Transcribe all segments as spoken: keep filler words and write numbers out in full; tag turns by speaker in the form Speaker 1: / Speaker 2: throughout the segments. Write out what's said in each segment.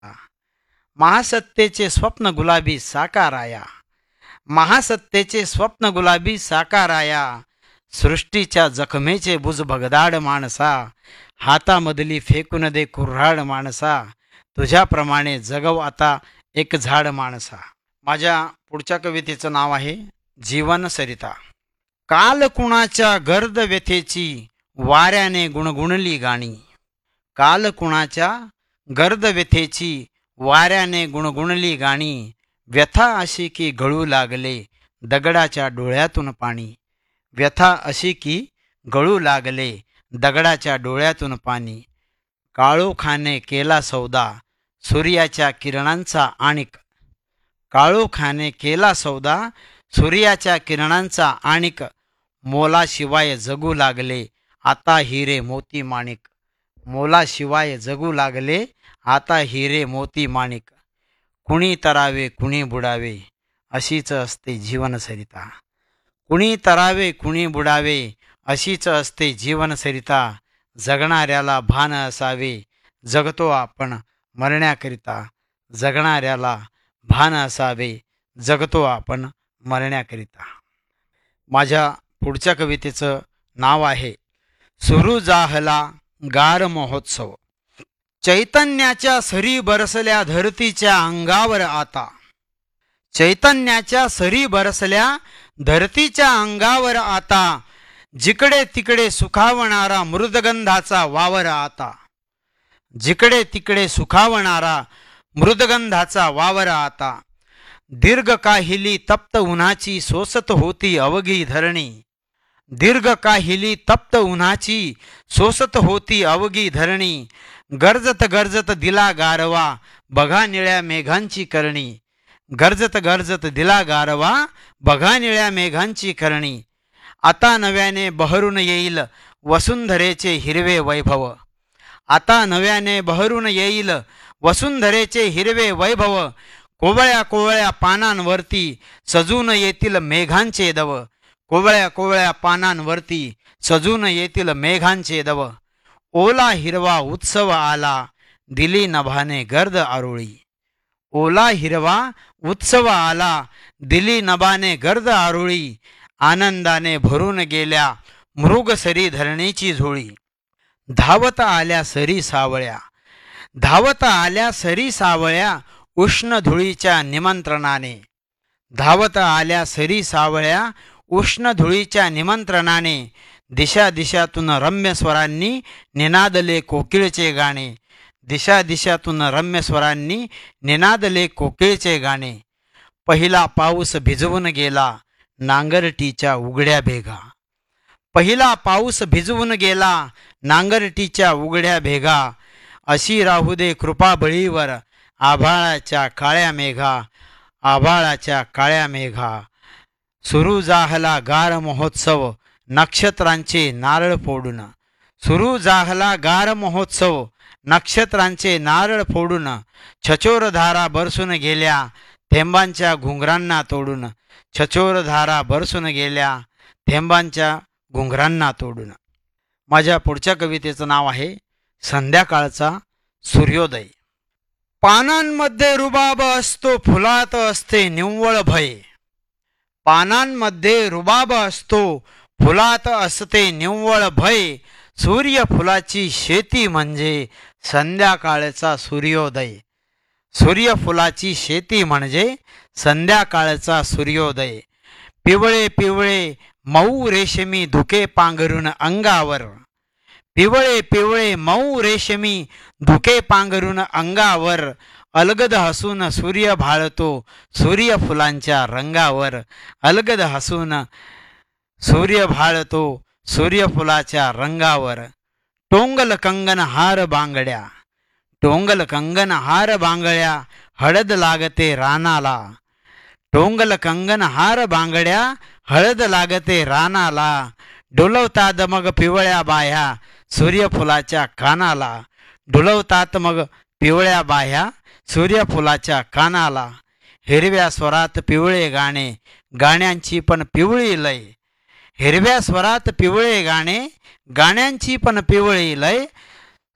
Speaker 1: महासत्तेचे स्वप्न गुलाबी साकाराया, महासत्तेचे स्वप्न गुलाबी साकाराया, सृष्टीच्या जखमेचे बुज भगदाड माणसा, हातामधली फेकून दे कुऱ्हाड माणसा, तुझ्याप्रमाणे जगव आता एक झाड माणसा. माझ्या पुढच्या कवितेचं नाव आहे जीवन सरिता. काल कुणाच्या गर्द व्यथेची वाऱ्याने गुणगुणली गाणी, काल कुणाच्या गर्द व्यथेची वाऱ्याने गुणगुणली गाणी, व्यथा अशी की गळू लागले दगडाच्या डोळ्यातून पाणी, व्यथा अशी की गळू लागले दगडाच्या डोळ्यातून पाणी. काळोखाने केला सौदा सूर्याच्या किरणांचा आणिक, काळोखाने केला सौदा सूर्याच्या किरणांचा आणिक, मोलाशिवाय जगू लागले आता हिरे मोती माणिक, मोलाशिवाय जगू लागले आता हिरे मोती माणिक. कुणी तरावे कुणी बुडावे अशीच असते जीवनसरिता, कुणी तरावे कुणी बुडावे अशीच असते जीवनसरिता. जगणाऱ्याला भान असावे जगतो आपण मरण्याकरिता, जगणाऱ्याला भान असावे जगतो आपण मरण्याकरिता. माझ्या पुढच्या कवितेचं नाव आहे सुरू जाहला गार महोत्सव. चैतन्याच्या सरी बरसल्या धरतीच्या अंगावर आता, चैतन्याच्या सरी बरसल्या धरतीच्या अंगावर आता, जिकडे तिकडे सुखावणारा मृदगंधाचा वावर आता, जिकडे तिकडे सुखावणारा मृदगंधाचा वावर आता. दीर्घ काहिली तप्त उन्हाची सोसत होती अवघी धरणी, दीर्घ काहिली तप्त उन्हाची सोसत होती अवघी धरणी, गरजत गरजत दिला गारवा बघा निळ्या मेघांची करणी, गरजत गरजत दिला गारवा बघा निळ्या मेघांची करणी. आता नव्याने बहरून येईल वसुंधरेचे हिरवे वैभव, आता नव्याने बहरून येईल वसुंधरेचे हिरवे वैभव, कोवळ्या कोवळ्या पानांवरती सजून येतील मेघांचे दव, कोवळ्या कोवळ्या पानांवरती सजून येतील मेघांचे दव. ओला हिरवा उत्सव आला दिली नभाने गर्द आरोळी, ओला हिरवा उत्सव आला दिली नभाने गर्द आरोळी, आनंदाने भरून गेल्या मृगसरी धरणीची झोळी. धावत आल्या सरी सावळ्या, धावत आल्या सरी सावळ्या उष्ण धुळीच्या निमंत्रणाने, धावत आल्या सरी सावळ्या उष्ण धुळीच्या निमंत्रणाने, दिशा दिशातून रम्य स्वरांनी निनादले कोकिळचे गाणे, दिशा दिशातून रम्य स्वरांनी निनादले कोकिळचे गाणे. पहिला पाऊस भिजवून गेला नांगरटीच्या उघड्या भेगा, पहिला पाऊस भिजवून गेला नांगरटीच्या उघड्या भेगा, अशी राहू दे कृपा बळीवर आभाळाच्या काळ्या मेघा, आभाळाच्या काळ्या मेघा. सुरू जाहला गार महोत्सव नक्षत्रांचे नारळ फोडून, सुरू जाहला गार महोत्सव नक्षत्रांचे नारळ फोडून, छचोर धारा बरसून गेल्या थेंबांच्या घुंगरांना तोडून, छचोर धारा बरसून गेल्या थेंबांच्या घुंगरांना तोडून. माझ्या पुढच्या कवितेचं नाव आहे संध्याकाळचा सूर्योदय. पानांमध्ये रुबाब असतो फुलात असते निव्वळ भय, पानांमध्ये रुबाब असतो फुलात असते निव्वळ भय, सूर्यफुलाची शेती म्हणजे संध्याकाळचा सूर्योदय, सूर्यफुलाची शेती म्हणजे संध्याकाळचा सूर्योदय. पिवळे पिवळे मऊ रेशमी धुके पांघरून अंगावर, पिवळे पिवळे मऊ रेशमी धुके पांघरून अंगावर, अलगद हसून सूर्य भाळतो सूर्यफुलांच्या रंगावर, अलगद हसून सूर्य भाळतो सूर्यफुलाच्या रंगावर. टोंगल कंगन हार बांगड्या, टोंगल कंगन हार बांगड्या हळद लागते रानाला, टोंगल कंगन हार बांगड्या हळद लागते रानाला, डुलवतात मग पिवळ्या बाह्या सूर्यफुलाच्या कानाला, डुलवतात मग पिवळ्या बाह्या सूर्यफुलाच्या कानाला. हिरव्या स्वरात पिवळे गाणे गाण्यांची पण पिवळी लय, हिरव्या स्वरात पिवळे गाणे गाण्यांची पण पिवळी लय,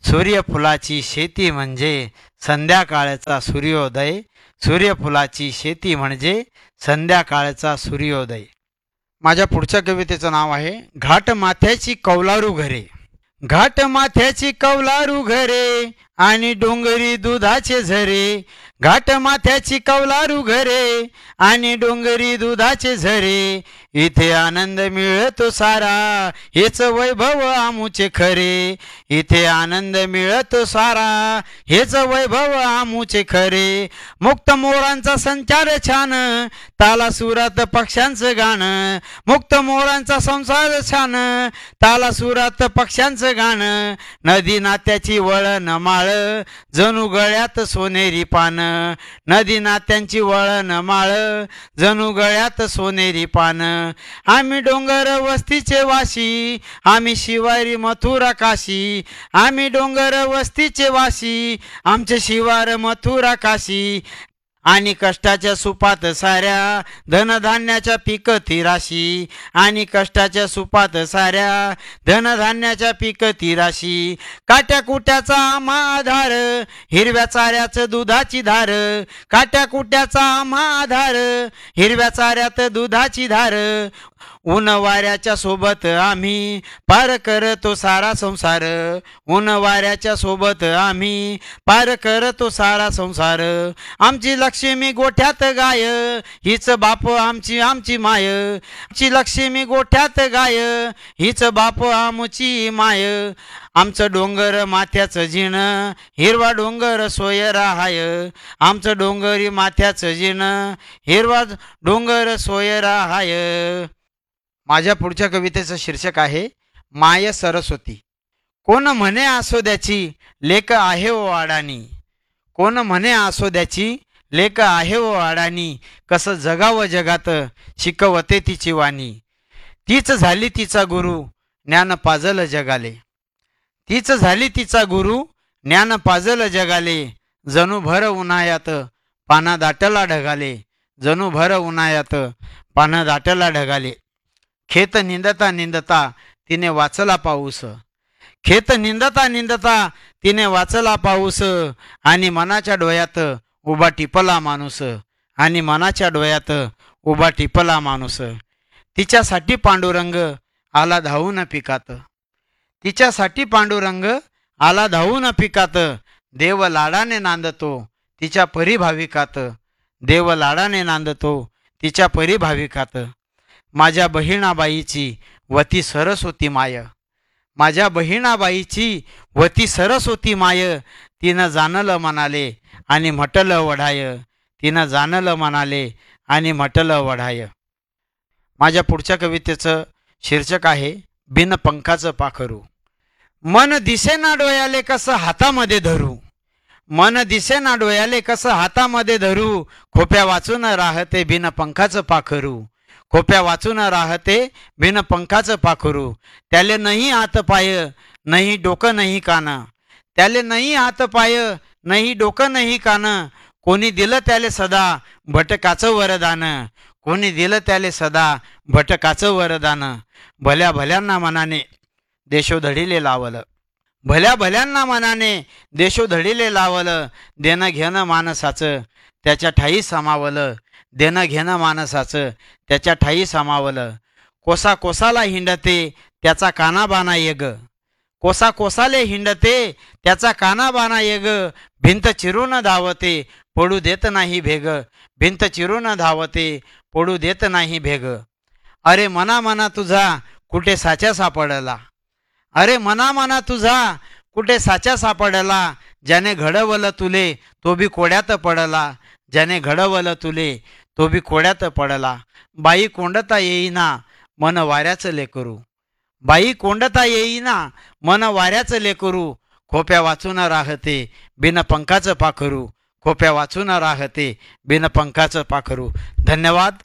Speaker 1: सूर्यफुलाची शेती म्हणजे संध्याकाळचा सूर्योदय. सूर्यफुलाची शेती म्हणजे संध्याकाळचा सूर्योदय. माझ्या पुढच्या कवितेचं नाव आहे घाट माथ्याची कौलारू घरे. घाट माथ्याची कौलारू घरे आणि डोंगरी दुधाचे झरे. घाट माथ्याची कौलारू घरे आणि डोंगरी दुधाचे झरे. इथे आनंद मिळतो सारा हेच वैभव आमुचे खरे. इथे आनंद मिळतो सारा हेच वैभव आमुचे खरे. मुक्त मोरांचा संचार छान ताला सुरात पक्ष्यांचं गाणं. मुक्त मोरांचा संसार छान ताला सुरात पक्ष्यांचं गाणं. नदी नात्याची वळण माळ जणू गळ्यात सोनेरी पान. नदी नात्यांची वळण माळ जणू गळ्यात सोनेरी पान. आम्ही डोंगर वस्तीचे वाशी आम्ही शिवारी मथुरा काशी. आम्ही डोंगर वस्तीचे वाशी आमचे शिवार मथुरा काशी. आणि कष्टाच्या सुपात साऱ्या धनधान्याच्या पिकती राशी. आणि कष्टाच्या सुपात साऱ्या धनधान्याच्या पिकती राशी. काट्या कुट्याचा आम्हा आधार हिरव्या चाऱ्याचं दुधाची धार. काट्या कुट्याचा आम्हा आधार हिरव्या चाऱ्यात दुधाची धार. ऊन वाऱ्याच्या सोबत आम्ही पार करतो सारा संसार. ऊन वाऱ्याच्या सोबत आम्ही पार करतो सारा संसार. आमची लक्ष्मी गोठ्यात गाय हीच बाप आमची आमची माय. आमची लक्ष्मी गोठ्यात गाय हीच बाप आमची माय. आमचं डोंगर माथ्याचं जिण हिरवा डोंगर सोयरा हाय. आमचं डोंगरी माथ्याचं जिण हिरवा डोंगर सोयरा हाय. माझ्या पुढच्या कवितेचं शीर्षक आहे माय सरस्वती. कोण म्हणे आसोद्याची लेक आहे ओ अडाणी. कोण म्हणे आसोद्याची लेक आहे ओ अडाणी. कसं जगावं जगात शिकवते तिची वाणी. तीच झाली तिचा गुरु ज्ञान पाजल जगाले. तीच झाली तिचा गुरु ज्ञान पाजल जगाले. जणू भर उन्हाळ्यात पाना दाटला ढगाले. जणू भर उन्हाळ्यात पाना दाटला ढगाले. खेत निंदता निंदता तिने वाचला पाऊस. खेत निंदता निंदता तिने वाचला पाऊस. आणि मनाच्या डोळ्यात उभा टिपला माणूस. आणि मनाच्या डोळ्यात उभा टिपला माणूस. तिच्यासाठी पांडुरंग आला धावून पिकात. तिच्यासाठी पांडुरंग आला धावून पिकात. देव लाडाने नांदतो तिच्या परिभाविकात. देव लाडाने नांदतो तिच्या परिभाविकात. माझ्या बहिणाबाईची वती सरस्वती माय. माझ्या बहिणाबाईची वती सरस्वती माय. तिनं जाणलं म्हणाले आणि म्हटलं वढाय. तिनं जाणलं म्हणाले आणि म्हटलं वढाय. माझ्या पुढच्या कवितेचं शीर्षक आहे बिन पंखाचं पाखरू. मन दिसेना डोळ्याले कसं हातामध्ये धरू. मन दिसेना डोळ्याले कसं हातामध्ये धरू. खोप्या वाचून राहते बिन पंखाचं पाखरू. खोप्या वाचून राहते बिन पंखाचं पाखरू. त्याले नाही हात पाय नाही डोकं नाही कान. त्याले नाही हात पाय नाही डोकं नाही कान. कोणी दिलं त्याले सदा भटकाचं वरदान. कोणी दिलं त्याले सदा भटकाचं वरदान. भल्या भल्यांना मनाने देशोधडीले लावलं. भल्या भल्यांना मनाने देशोधडीले लावलं. देणं घेणं माणसाचं त्याच्या ठाई सामावलं. देणं घेणं माणसाचं त्याच्या ठाई सामावलं. कोसा कोसाला हिंडते त्याचा कानाबाना येग. कोसा कोसाले हिंडते त्याचा कानाबाना येग. भिंत चिरून धावते पडू देत नाही भेग. भिंत चिरून धावते पडू देत नाही भेग. अरे मना मना तुझा कुठे साच्या सापडला. अरे मना मना तुझा कुठे साच्या सापडला. ज्याने घडवलं तुले तो बी कोड्यात पडला. ज्याने घडवलं तुले तो बी कोड्यात पडला. बाई कोंडता येईना मन वाऱ्याचं लेकरू. बाई कोंडता येईना मन वाऱ्याचं लेकरू. खोप्या वाचून राहते बिन पंखाचं पाखरू. खोप्या वाचून राहते बिन पंखाचं पाखरू. धन्यवाद.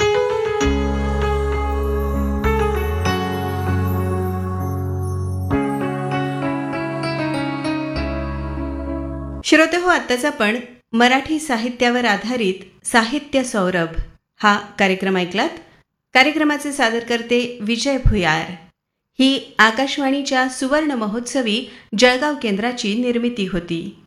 Speaker 2: श्रोते हो, आत्ताच आपण मराठी साहित्यावर आधारित साहित्य सौरभ हा कार्यक्रम ऐकलात. कार्यक्रमाचे सादरकर्ते विजय भुयार. ही आकाशवाणीच्या सुवर्ण महोत्सवी जळगाव केंद्राची निर्मिती होती.